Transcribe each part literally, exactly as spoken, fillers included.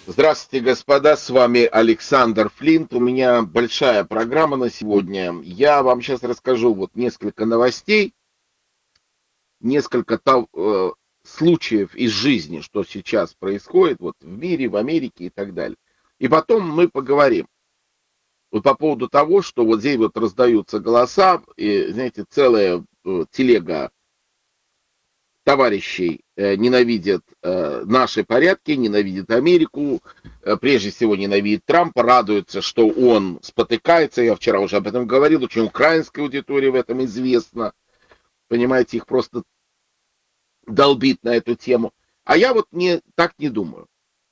Здравствуйте, господа, с вами Александр Флинт. У меня большая программа на сегодня. Я вам сейчас расскажу вот несколько новостей, несколько тов- э, случаев из жизни, что сейчас происходит вот в мире, в Америке и так далее. И потом мы поговорим вот по поводу того, что вот здесь вот раздаются голоса, и, знаете, целая э, телега товарищей э, ненавидят э, наши порядки, ненавидят Америку, э, прежде всего ненавидят Трампа, радуются, что он спотыкается. Я вчера уже об этом говорил, очень украинская аудитория в этом известна. Понимаете, их просто долбит на эту тему. А я вот не, так не думаю.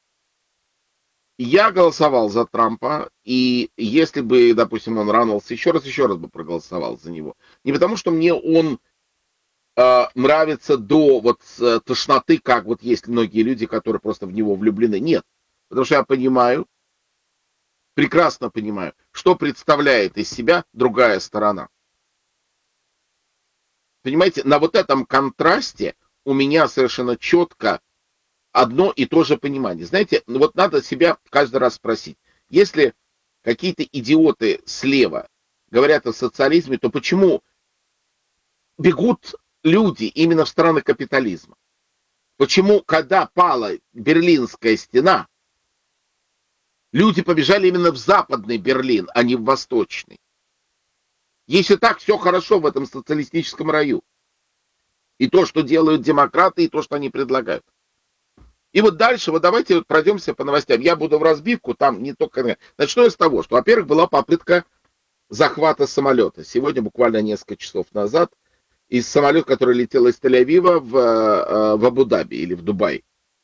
Я голосовал за Трампа, и если бы, допустим, он ранился еще раз, еще раз бы проголосовал за него. Не потому, что мне он э, нравится до вот э, тошноты, как вот есть многие люди, которые просто в него влюблены. Нет. Потому что я понимаю, прекрасно понимаю, что представляет из себя другая сторона. Понимаете, на вот этом контрасте у меня совершенно четко одно и то же понимание. Знаете, ну вот надо себя каждый раз спросить. Если какие-то идиоты слева говорят о социализме, то почему бегут люди именно в страны капитализма? Почему, когда пала Берлинская стена, люди побежали именно в западный Берлин, а не в восточный? Если так все хорошо в этом социалистическом раю. И то, что делают демократы, и то, что они предлагают. И вот дальше, вот давайте вот пройдемся по новостям. Я буду в разбивку, там не только... Начну я с того, что, во-первых, была попытка захвата самолета. Сегодня, буквально несколько часов назад, из самолета, который летел из Тель-Авива в, э, в Абу-Даби или в Дубай.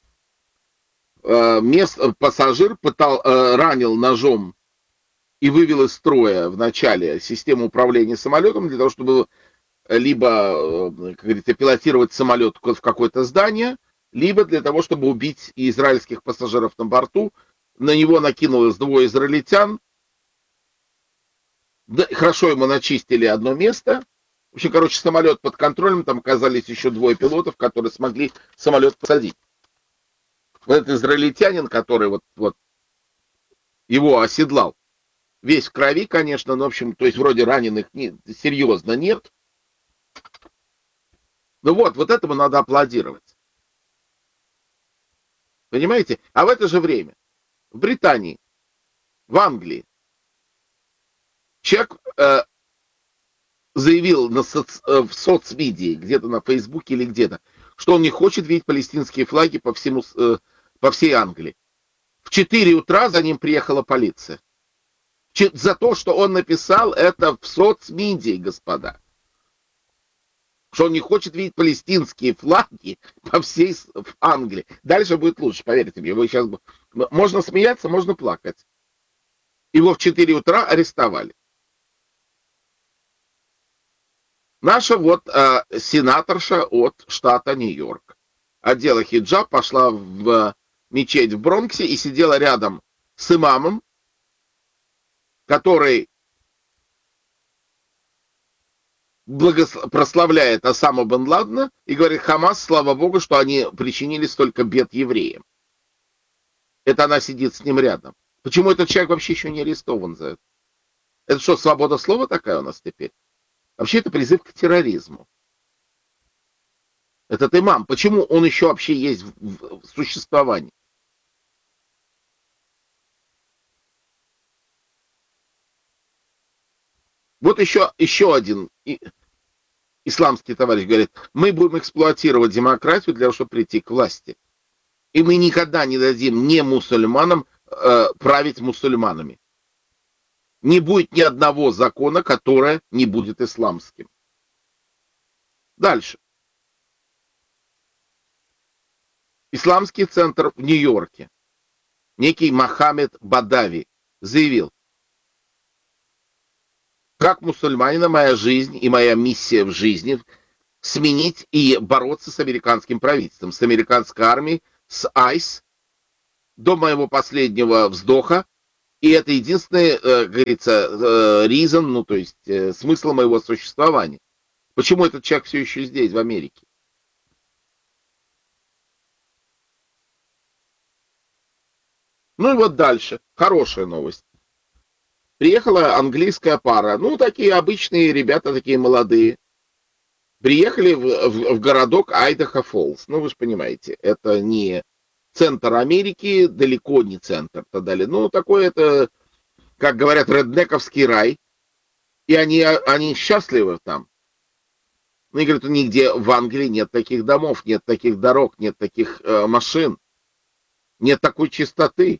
Э, Мест, пассажир пытал, э, ранил ножом и вывел из строя в начале систему управления самолетом для того, чтобы либо, э, как говорится, пилотировать самолет в какое-то здание, либо для того, чтобы убить израильских пассажиров на борту. На него накинулось двое израильтян. Да, хорошо ему начистили одно место. В общем, короче, самолет под контролем. Там оказались еще двое пилотов, которые смогли самолет посадить. Вот этот израильтянин, который вот, вот его оседлал, весь в крови, конечно, но, в общем, то есть вроде раненых не, серьезно нет. Ну вот, вот этому надо аплодировать. Понимаете? А в это же время в Британии, в Англии, человек э, заявил на соц, э, в соцмедии, где-то на Фейсбуке или где-то, что он не хочет видеть палестинские флаги по, всему, э, по всей Англии. В четыре утра за ним приехала полиция. Ч- за то, что он написал это в соцмедии, господа. Что он не хочет видеть палестинские флаги по всей в Англии. Дальше будет лучше, поверьте мне. Вы сейчас... Можно смеяться, можно плакать. Его в четыре утра арестовали. Наша вот э, сенаторша от штата Нью-Йорк одела хиджаб, пошла в мечеть в Бронксе и сидела рядом с имамом, который благос... прославляет Осаму бен Ладена и говорит: Хамас, слава богу, что они причинили столько бед евреям. Это она сидит с ним рядом. Почему этот человек вообще еще не арестован за это? Это что, свобода слова такая у нас теперь? Вообще это призыв к терроризму. Этот имам, почему он еще вообще есть в, в существовании? Вот еще, еще один исламский товарищ говорит: мы будем эксплуатировать демократию для того, чтобы прийти к власти. И мы никогда не дадим не мусульманам э, править мусульманами. Не будет ни одного закона, которое не будет исламским. Дальше. Исламский центр в Нью-Йорке. Некий Мохаммед Бадави заявил: как мусульманина моя жизнь и моя миссия в жизни сменить и бороться с американским правительством, с американской армией, с айс до моего последнего вздоха. И это единственный, э, говорится, э, reason, ну, то есть э, смысл моего существования. Почему этот человек все еще здесь, в Америке? Ну и вот дальше. Хорошая новость. Приехала английская пара. Ну, такие обычные ребята, такие молодые. Приехали в, в, в городок Айдахо-Фоллс. Ну, вы же понимаете, это не центр Америки, далеко не центр. И так далее. Ну, такой это, как говорят, реднековский рай. И они, они счастливы там. Ну, и говорят, нигде в Англии нет таких домов, нет таких дорог, нет таких э, машин, нет такой чистоты.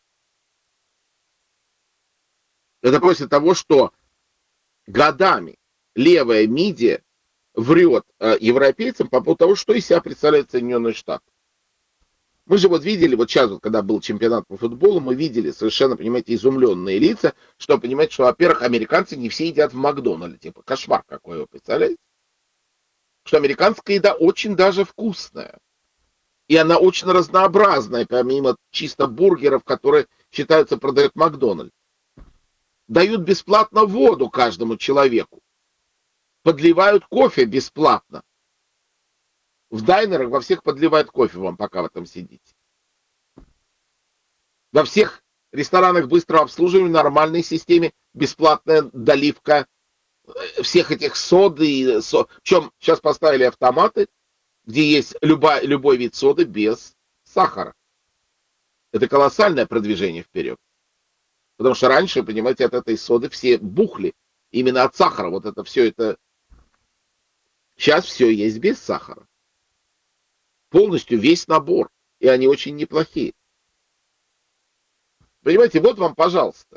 Это после того, что годами левая мидия врет э, европейцам по поводу того, что из себя представляют Соединенные Штаты. Мы же вот видели, вот сейчас, вот, когда был чемпионат по футболу, мы видели совершенно, понимаете, изумленные лица, что, понимаете, что, во-первых, американцы не все едят в Макдональдсе. Типа, кошмар какой, вы представляете? Что американская еда очень даже вкусная. И она очень разнообразная, помимо чисто бургеров, которые, считаются, продают Макдональдс. Дают бесплатно воду каждому человеку. Подливают кофе бесплатно. В дайнерах во всех подливают кофе вам, пока вы там сидите. Во всех ресторанах быстрого обслуживания в нормальной системе бесплатная доливка всех этих соды. И со... Причем сейчас поставили автоматы, где есть люба... любой вид соды без сахара. Это колоссальное продвижение вперед. Потому что раньше, понимаете, от этой соды все бухли. Именно от сахара. Вот это все это... Сейчас все есть без сахара. Полностью весь набор. И они очень неплохие. Понимаете, вот вам, пожалуйста.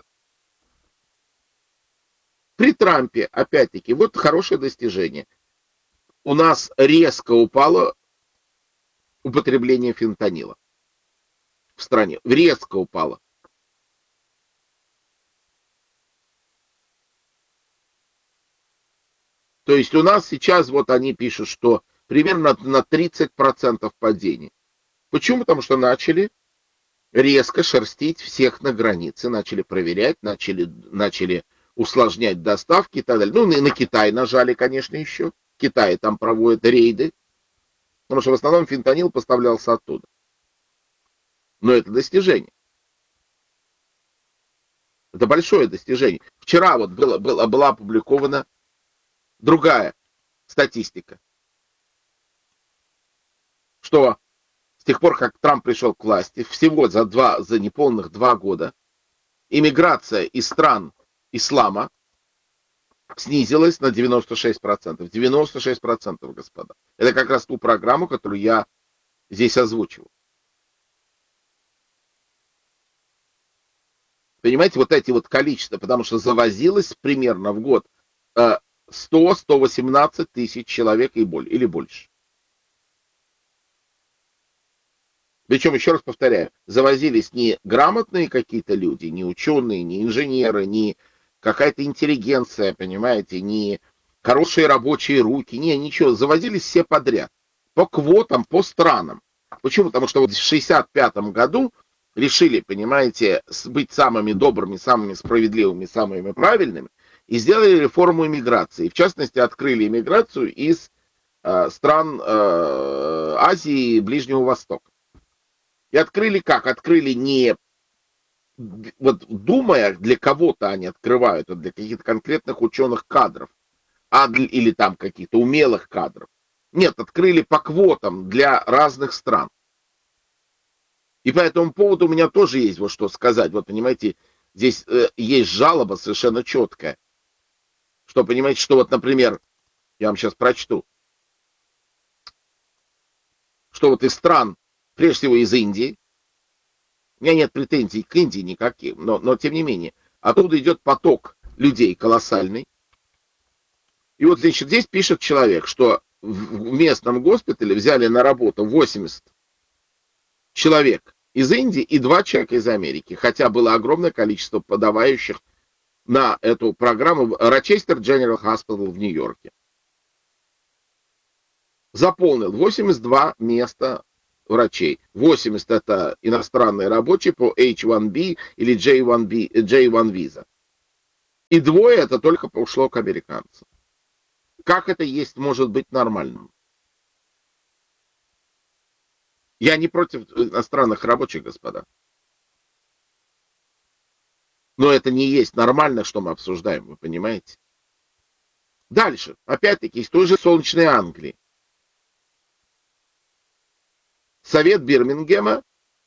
При Трампе, опять-таки, вот хорошее достижение. У нас резко упало употребление фентанила в стране. Резко упало. То есть у нас сейчас, вот они пишут, что примерно на тридцать процентов падение. Почему? Потому что начали резко шерстить всех на границе, начали проверять, начали, начали усложнять доставки и так далее. Ну, и на Китай нажали, конечно, еще. Китай там проводят рейды, потому что в основном фентанил поставлялся оттуда. Но это достижение. Это большое достижение. Вчера вот было, было, была опубликована другая статистика, что с тех пор, как Трамп пришел к власти, всего за, два, за неполных два года иммиграция из стран ислама снизилась на девяносто шесть процентов. девяносто шесть процентов, господа. Это как раз ту программу, которую я здесь озвучивал. Понимаете, вот эти вот количества, потому что завозилось примерно в год сто - сто восемнадцать тысяч человек и более, или больше. Причем, еще раз повторяю, завозились не грамотные какие-то люди, не ученые, не инженеры, не какая-то интеллигенция, понимаете, не хорошие рабочие руки, не, ничего, завозились все подряд, по квотам, по странам. Почему? Потому что вот в шестьдесят пятом году решили, понимаете, быть самыми добрыми, самыми справедливыми, самыми правильными, и сделали реформу иммиграции. В частности, открыли иммиграцию из э, стран э, Азии и Ближнего Востока. И открыли как? Открыли не, вот думая, для кого-то они открывают, для каких-то конкретных ученых кадров, а для, или там каких-то умелых кадров. Нет, открыли по квотам для разных стран. И по этому поводу у меня тоже есть вот что сказать. Вот понимаете, здесь э, есть жалоба совершенно четкая. Что, понимаете, что вот, например, я вам сейчас прочту, что вот из стран, прежде всего из Индии, у меня нет претензий к Индии никаких, но, но тем не менее, оттуда идет поток людей колоссальный. И вот, значит, здесь пишет человек, что в местном госпитале взяли на работу восемьдесят человек из Индии и два человека из Америки, хотя было огромное количество подавающих на эту программу Рочестер General Hospital в Нью-Йорке. Заполнил восемьдесят два места врачей. восемьдесят это иностранные рабочие по эйч один би или джей один би, джей один виза. И двое это только ушло к американцам. Как это есть может быть нормальным? Я не против иностранных рабочих, господа. Но это не есть нормально, что мы обсуждаем, вы понимаете? Дальше, опять-таки, из той же солнечной Англии. Совет Бирмингема,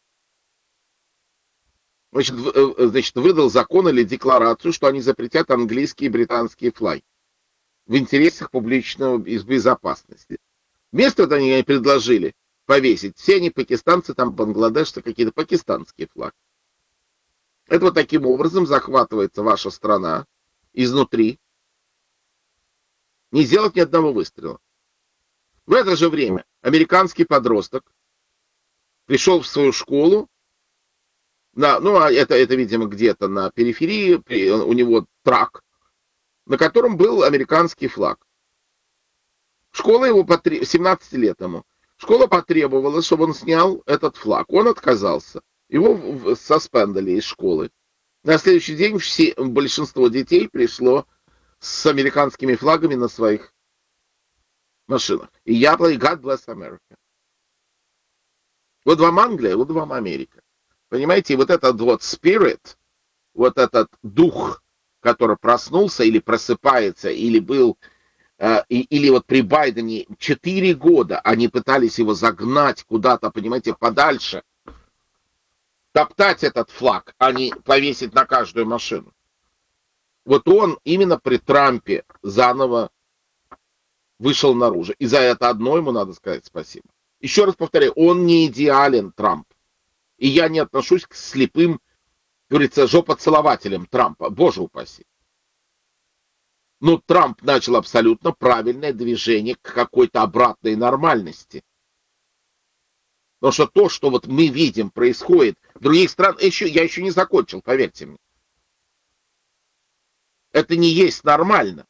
значит, значит, выдал закон или декларацию, что они запретят английские и британские флаги в интересах публичной безопасности. Вместо этого они предложили повесить все они пакистанцы, там бангладешцы, какие-то пакистанские флаги. Это вот таким образом захватывается ваша страна изнутри. Не сделать ни одного выстрела. В это же время американский подросток пришел в свою школу, на, ну, а это, это, видимо, где-то на периферии, у него трак, на котором был американский флаг. Школа его, потреб... семнадцати лет ему, школа потребовала, чтобы он снял этот флаг. Он отказался. Его соспендали из школы. На следующий день все, большинство детей пришло с американскими флагами на своих машинах. И я говорю, God bless America. Вот вам Англия, вот вам Америка. Понимаете, вот этот вот spirit, вот этот дух, который проснулся или просыпается, или был, э, или вот при Байдене четыре года они пытались его загнать куда-то, понимаете, подальше, топтать этот флаг, а не повесить на каждую машину. Вот он именно при Трампе заново вышел наружу. И за это одно ему надо сказать спасибо. Еще раз повторяю, он не идеален, Трамп. И я не отношусь к слепым, говорится, жопоцелователям Трампа. Боже упаси. Но Трамп начал абсолютно правильное движение к какой-то обратной нормальности. Потому что то, что вот мы видим, происходит в других странах, еще, я еще не закончил, поверьте мне. Это не есть нормально.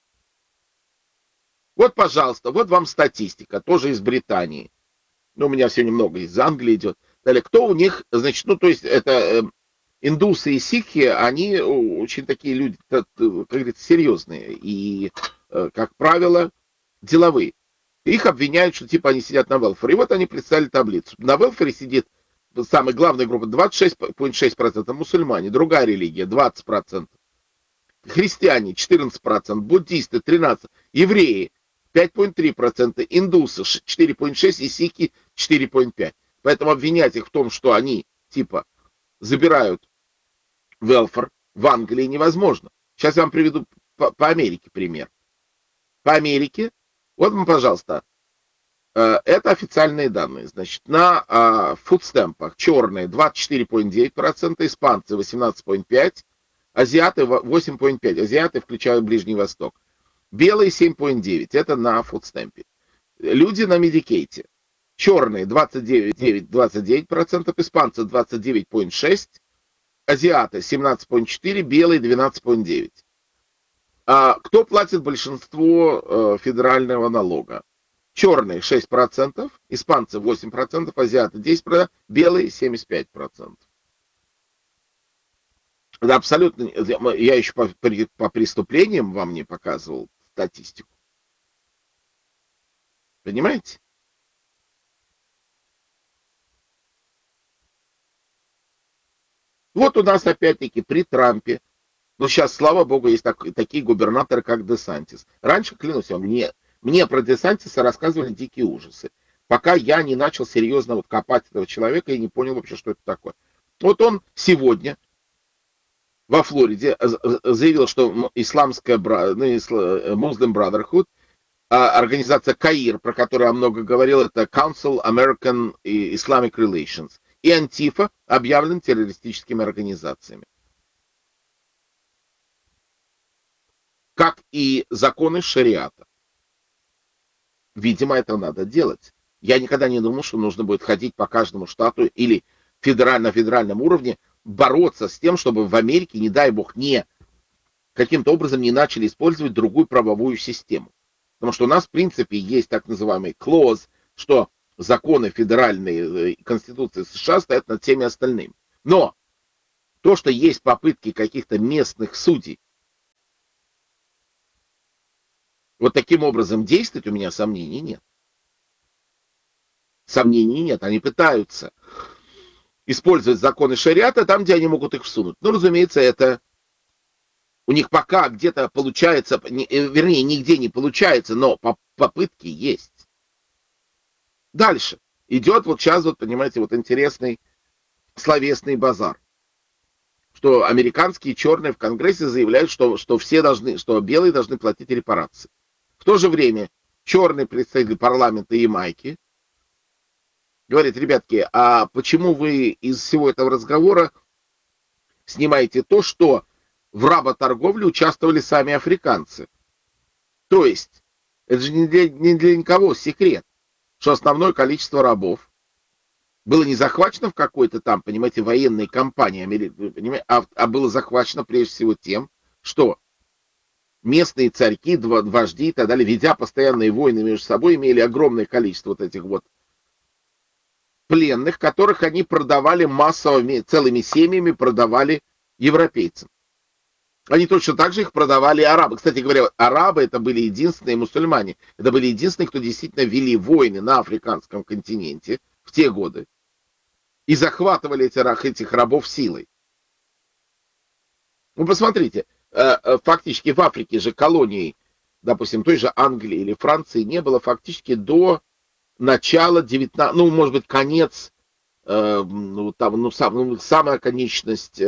Вот, пожалуйста, вот вам статистика, тоже из Британии. Ну, у меня все немного из Англии идет. Далее, кто у них, значит, ну, то есть, это э, индусы и сикхи, они очень такие люди, как говорится, серьезные и, э, как правило, деловые. Их обвиняют, что типа они сидят на велфере. И вот они представили таблицу. На велфере сидит самая главная группа двадцать шесть целых шесть десятых процента мусульмане, другая религия двадцать процентов. Христиане четырнадцать процентов, буддисты тринадцать процентов, евреи пять целых три десятых процента, индусы четыре целых шесть десятых процента и сикхи четыре целых пять десятых процента. Поэтому обвинять их в том, что они типа забирают велфер в Англии невозможно. Сейчас я вам приведу по, по Америке пример. По Америке, вот вам, пожалуйста, это официальные данные. Значит, на фудстемпах черные двадцать четыре целых девять десятых процента, испанцы восемнадцать целых пять десятых процента, азиаты восемь целых пять десятых процента, азиаты включают Ближний Восток. Белые семь целых девять десятых процента, это на фудстемпе. Люди на медикейте. Черные двадцать девять целых двадцать девять десятых процента, испанцы двадцать девять целых шесть десятых процента, азиаты семнадцать целых четыре десятых процента, белые двенадцать целых девять десятых процента. А кто платит большинство э, федерального налога? Черные шесть процентов, испанцы восемь процентов, азиаты десять процентов, белые семьдесят пять процентов. Это абсолютно... Я еще по, по преступлениям вам не показывал статистику. Понимаете? Вот у нас опять-таки при Трампе, но сейчас, слава богу, есть так, такие губернаторы, как Десантис. Раньше, клянусь вам, мне, мне про Десантиса рассказывали дикие ужасы. Пока я не начал серьезно вот копать этого человека и не понял вообще, что это такое. Вот он сегодня во Флориде заявил, что исламская, ну, Muslim Brotherhood, организация КАИР, про которую я много говорил, это Council American Islamic Relations, и Антифа объявлен террористическими организациями. Как и законы шариата. Видимо, это надо делать. Я никогда не думал, что нужно будет ходить по каждому штату или федераль, на федеральном уровне бороться с тем, чтобы в Америке, не дай бог, не каким-то образом не начали использовать другую правовую систему. Потому что у нас, в принципе, есть так называемый clause, что законы федеральной Конституции США стоят над всеми остальными. Но то, что есть попытки каких-то местных судей вот таким образом действовать, у меня сомнений нет. Сомнений нет, они пытаются. использовать законы шариата там, где они могут их всунуть. Ну, разумеется, это у них пока где-то получается, вернее, нигде не получается, но попытки есть. Дальше. Идет вот сейчас, вот, понимаете, вот интересный словесный базар. Что американские черные в Конгрессе заявляют, что, что все должны, что белые должны платить репарации. В то же время черный представитель парламента Ямайки говорит: ребятки, а почему вы из всего этого разговора снимаете то, что в работорговле участвовали сами африканцы? То есть, это же не для, не для никого секрет, что основное количество рабов было не захвачено в какой-то там, понимаете, военной кампании, понимаете, а, а было захвачено прежде всего тем, что местные царьки, вожди и так далее, ведя постоянные войны между собой, имели огромное количество вот этих вот пленных, которых они продавали массово, целыми семьями продавали европейцам. Они точно так же их продавали арабы. Кстати говоря, арабы это были единственные мусульмане. Это были единственные, кто действительно вели войны на африканском континенте в те годы. И захватывали этих, этих рабов силой. Ну, посмотрите, фактически в Африке же колонией, допустим, той же Англии или Франции не было фактически до начала девятнадцатого, ну, может быть, конец, ну, там, ну, сам, ну самая конечность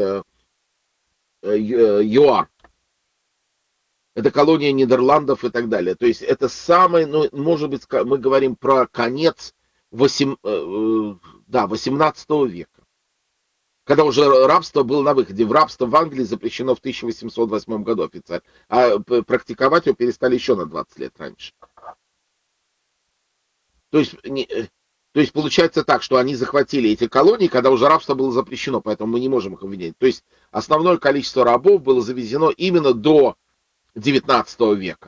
ЮАР. Это колония Нидерландов и так далее. То есть это самое, ну, может быть, мы говорим про конец восемь, да, восемнадцатого века. Когда уже рабство было на выходе. В рабство в Англии запрещено в тысяча восемьсот восьмом году официально. А практиковать его перестали еще на двадцать лет раньше. То есть, не, то есть получается так, что они захватили эти колонии, когда уже рабство было запрещено, поэтому мы не можем их обвинять. То есть основное количество рабов было завезено именно до девятнадцатого века.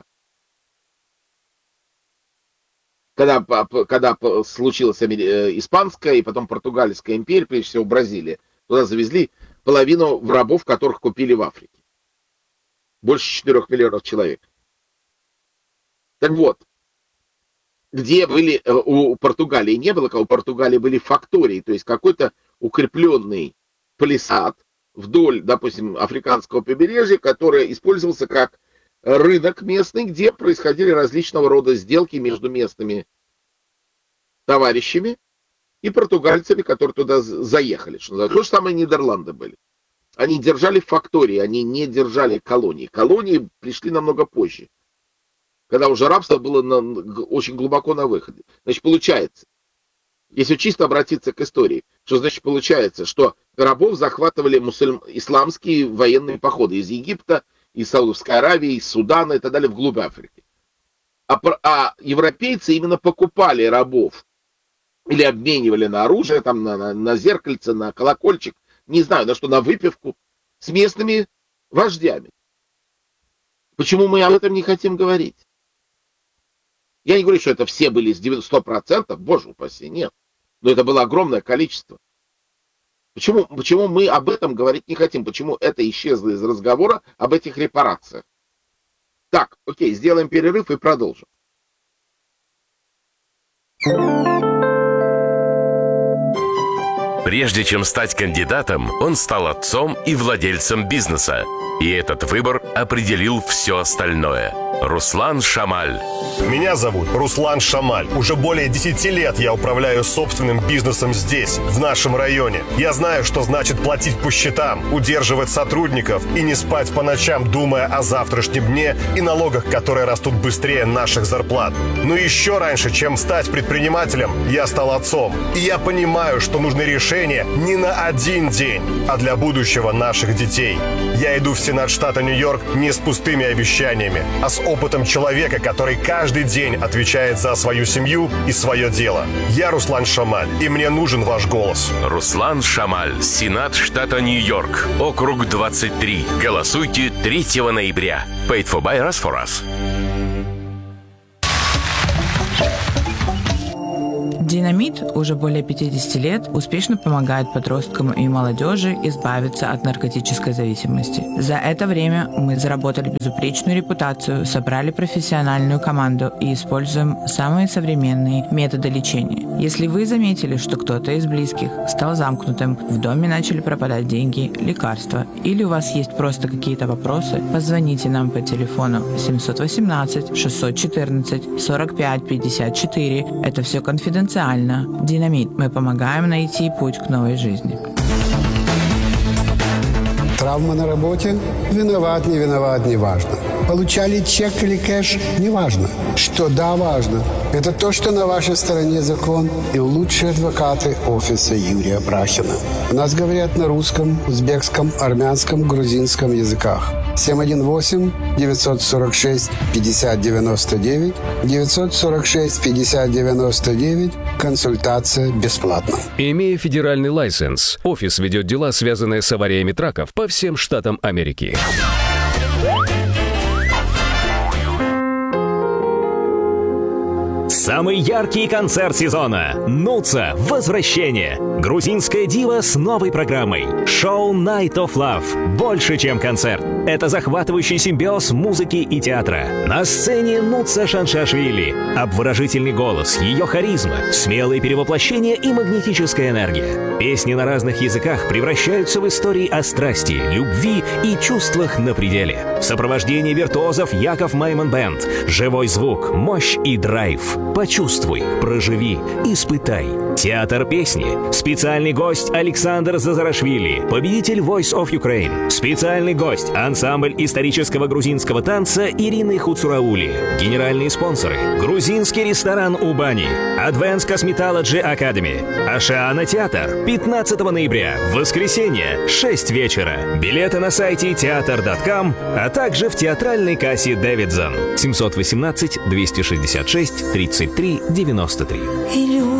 Когда, когда случилась Испанская и потом Португальская империя, прежде всего Бразилия, туда завезли половину рабов, которых купили в Африке. Больше четырёх миллионов человек. Так вот, где были, у Португалии не было, у Португалии были фактории, то есть какой-то укрепленный палисад вдоль, допустим, африканского побережья, который использовался как рынок местный, где происходили различного рода сделки между местными товарищами и португальцами, которые туда заехали. Что то же самое Нидерланды были. Они держали фактории, они не держали колонии. Колонии пришли намного позже, когда уже рабство было на, очень глубоко на выходе. Значит, получается, если чисто обратиться к истории, что значит получается, что рабов захватывали мусульм... исламские военные походы из Египта, из Саудовской Аравии, из Судана и так далее вглубь Африки. А, а европейцы именно покупали рабов или обменивали на оружие, там, на, на, на зеркальце, на колокольчик, не знаю, на что, на выпивку, с местными вождями. Почему мы об этом не хотим говорить? Я не говорю, что это все были из сто процентов, боже упаси, нет. Но это было огромное количество. Почему, почему мы об этом говорить не хотим? Почему это исчезло из разговора об этих репарациях? Так, окей, сделаем перерыв и продолжим. Прежде чем стать кандидатом, он стал отцом и владельцем бизнеса. И этот выбор определил все остальное. Руслан Шамаль. Меня зовут Руслан Шамаль. Уже более десяти лет я управляю собственным бизнесом здесь, в нашем районе. Я знаю, что значит платить по счетам, удерживать сотрудников и не спать по ночам, думая о завтрашнем дне и налогах, которые растут быстрее наших зарплат. Но еще раньше, чем стать предпринимателем, я стал отцом. И я понимаю, что нужны решения не на один день, а для будущего наших детей. Я иду в Сенат штата Нью-Йорк не с пустыми обещаниями, а с опытом человека, который каждый день отвечает за свою семью и свое дело. Я Руслан Шамаль, и мне нужен ваш голос. Руслан Шамаль, Сенат штата Нью-Йорк, округ двадцать три. Голосуйте третьего ноября. Paid for by us for us. Динамит уже более пятьдесят лет успешно помогает подросткам и молодежи избавиться от наркотической зависимости. За это время мы заработали безупречную репутацию, собрали профессиональную команду и используем самые современные методы лечения. Если вы заметили, что кто-то из близких стал замкнутым, в доме начали пропадать деньги, лекарства, или у вас есть просто какие-то вопросы, позвоните нам по телефону семь один восемь шесть один четыре сорок пять пятьдесят четыре. Это все конфиденциально. Динамит. Мы помогаем найти путь к новой жизни. Травма на работе? Виноват, не виноват, не важно. Получали чек или кэш? Не важно. Что да, важно. Это то, что на вашей стороне закон и лучшие адвокаты офиса Юрия Брахина. У нас говорят на русском, узбекском, армянском, грузинском языках. семь один восемь девятьсот сорок шесть пятьдесят девяносто девять девятьсот сорок шесть пятьдесят девяносто девять. Консультация бесплатна. Имея федеральный лайсенс, офис ведет дела, связанные с авариями траков по всем штатам Америки. Самый яркий концерт сезона. Нуца. Возвращение. Грузинская дива с новой программой. Шоу Night of Love. Больше, чем концерт. Это захватывающий симбиоз музыки и театра. На сцене Нуца Шаншашвили. Обворожительный голос, ее харизма, смелые перевоплощения и магнетическая энергия. Песни на разных языках превращаются в истории о страсти, любви и чувствах на пределе. В сопровождении виртуозов Яков Майман Бэнд. Живой звук, мощь и драйв. Почувствуй, проживи, испытай. Театр песни. Специальный гость Александр Зазарашвили, победитель Voice of Ukraine. Специальный гость ансамбль исторического грузинского танца Ирины Хуцураули. Генеральные спонсоры. Грузинский ресторан Убани. Advanced Cosmetology Academy. Ашана театр. пятнадцатого ноября. Воскресенье. шесть вечера. Билеты на сайте театр точка ком, а также в театральной кассе Дэвидсон. семь один восемь двести шестьдесят шесть тридцать три девяносто три.